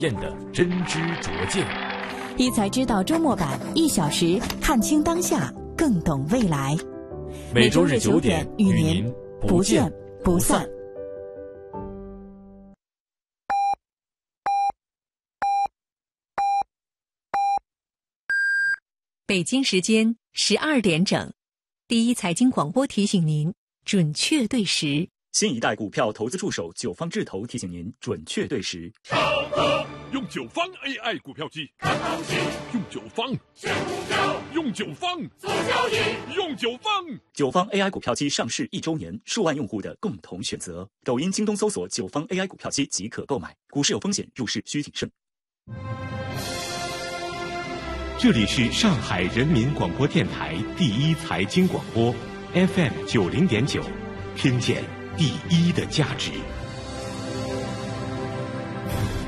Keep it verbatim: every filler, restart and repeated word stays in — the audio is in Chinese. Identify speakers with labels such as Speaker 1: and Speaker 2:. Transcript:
Speaker 1: 验的真知灼见。
Speaker 2: 一财知道周末版，一小时看清当下，更懂未来。
Speaker 1: 每周日九点与您不见不散。
Speaker 3: 北京时间十二点整，第一财经广播提醒您准确对时。
Speaker 4: 新一代股票投资助手九方智投提醒您准确对时。
Speaker 5: 超哥用九方 A I 股票机看行情，用九方选股票，用九方做交易，用九方。
Speaker 4: 九方 A I 股票机上市一周年，数万用户的共同选择。抖音、京东搜索九方 A I 股票机即可购买。股市有风险，入市需谨慎。
Speaker 6: 这里是上海人民广播电台第一财经广播 F M 九零点九，听见第一的价值。